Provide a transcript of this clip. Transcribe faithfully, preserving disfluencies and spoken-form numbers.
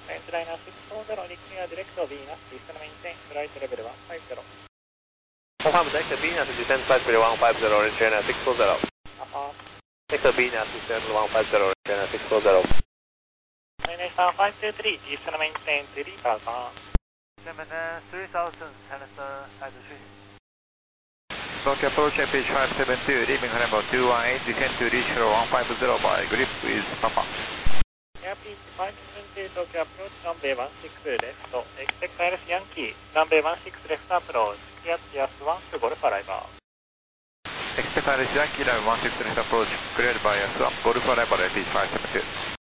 フェンスライナーろくごゼロ、リクリアディレクト Venus、ディスタメインテン、フライトレベルいちごゼロ。 Confirm Vector Venus, descend flight level one five zero, return at six four zero. Affirm. Vector Venus, descend one five zero, return at six four zero. Terminator five two three, descend maintain three thousand. Seven three thousand, Tennyson five three. Tokyo approach page five seven two, leaving runway two one eight, descend to reach floor one five zero by grip with Papa. Airpeak five seven two, Tokyo approach runway one six left, expect Iris Yankee, runway one six left approach, clear to Yas one to Golf arrival. Expect Iris Yankee, runway one six left approach, cleared by Yas one, Golf arrival, page five seven two.